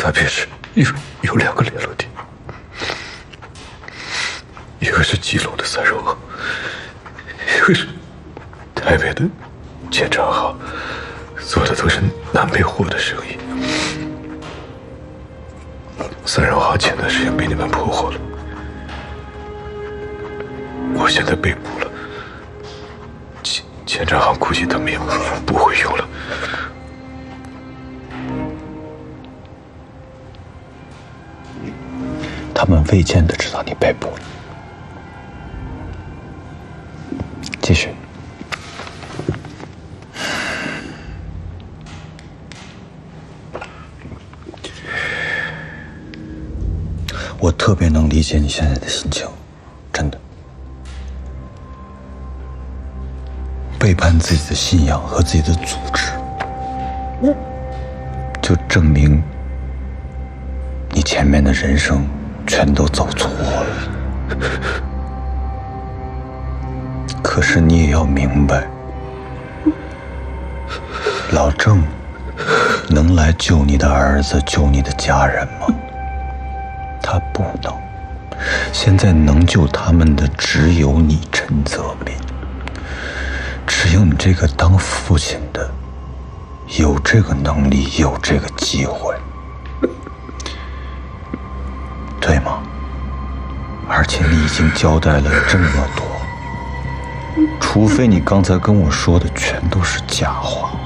特别是有2个联络点，一个是基隆的三肉行，一个是台北的建昌行，做的都是南北货的生意。三肉行前段时间被你们破获了，我现在被捕了，建昌行估计他们也不会用了。 他们未见得知道你被捕了。继续。我特别能理解你现在的心情，真的。背叛自己的信仰和自己的组织，就证明你前面的人生全都走错了。可是你也要明白，老郑能来救你的儿子，救你的家人吗？他不能。现在能救他们的只有你，陈泽民。只有你这个当父亲的，有这个能力，有这个机会，对吗？而且你已经交代了这么多，除非你刚才跟我说的全都是假话。